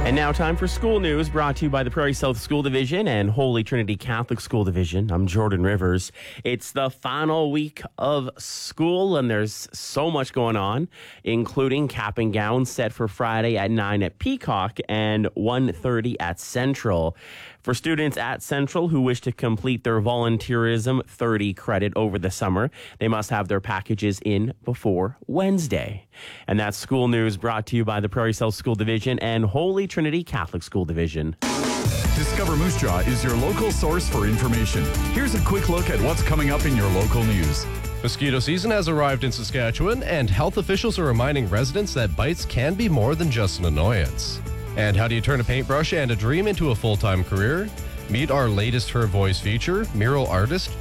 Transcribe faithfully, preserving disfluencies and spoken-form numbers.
And now time for school news brought to you by the Prairie South School Division and Holy Trinity Catholic School Division. I'm Jordan Rivers. It's the final week of school and there's so much going on, including cap and gown set for Friday at nine at Peacock and one thirty at Central. For students at Central who wish to complete their volunteerism thirty credit over the summer, they must have their packages in before Wednesday. And that's school news brought to you by the Prairie South School Division and Holy Trinity Catholic School Division. Discover Moose Jaw is your local source for information. Here's a quick look at what's coming up in your local news. Mosquito season has arrived in Saskatchewan, and health officials are reminding residents that bites can be more than just an annoyance. And how do you turn a paintbrush and a dream into a full-time career? Meet our latest Her Voice feature, mural artist